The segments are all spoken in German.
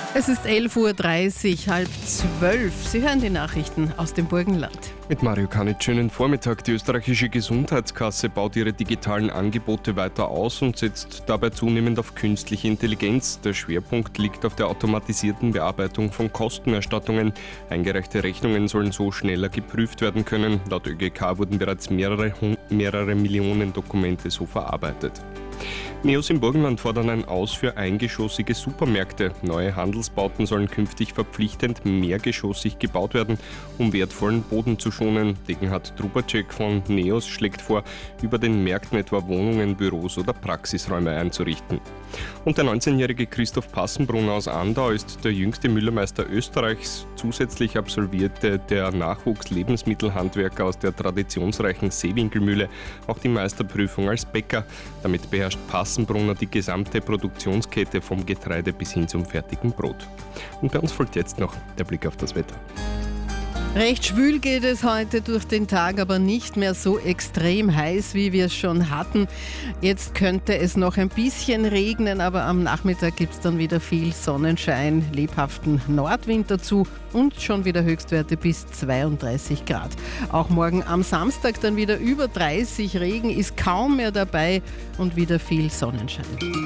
Es ist 11.30 Uhr, halb 12. Sie hören die Nachrichten aus dem Burgenland. Mit Mario Kanitsch, schönen Vormittag. Die österreichische Gesundheitskasse baut ihre digitalen Angebote weiter aus und setzt dabei zunehmend auf künstliche Intelligenz. Der Schwerpunkt liegt auf der automatisierten Bearbeitung von Kostenerstattungen. Eingereichte Rechnungen sollen so schneller geprüft werden können. Laut ÖGK wurden bereits mehrere Millionen Dokumente so verarbeitet. Neos im Burgenland fordern ein Aus für eingeschossige Supermärkte. Neue Handelsbauten sollen künftig verpflichtend mehrgeschossig gebaut werden, um wertvollen Boden zu schonen. Degenhard Trubacek von Neos schlägt vor, über den Märkten etwa Wohnungen, Büros oder Praxisräume einzurichten. Und der 19-jährige Christoph Passenbrunner aus Andau ist der jüngste Müllermeister Österreichs. Zusätzlich absolvierte der Nachwuchs-Lebensmittelhandwerker aus der traditionsreichen Seewinkelmühle auch die Meisterprüfung als Bäcker. Damit beherrscht Passenbrunner die gesamte Produktionskette vom Getreide bis hin zum fertigen Brot. Und bei uns folgt jetzt noch der Blick auf das Wetter. Recht schwül geht es heute durch den Tag, aber nicht mehr so extrem heiß, wie wir es schon hatten. Jetzt könnte es noch ein bisschen regnen, aber am Nachmittag gibt es dann wieder viel Sonnenschein, lebhaften Nordwind dazu und schon wieder Höchstwerte bis 32 Grad. Auch morgen am Samstag dann wieder über 30, Regen ist kaum mehr dabei und wieder viel Sonnenschein.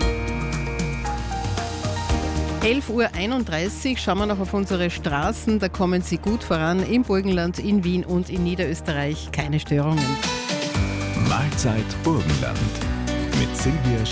11.31 Uhr, schauen wir noch auf unsere Straßen, da kommen sie gut voran, im Burgenland, in Wien und in Niederösterreich keine Störungen. Mahlzeit Burgenland mit Silvia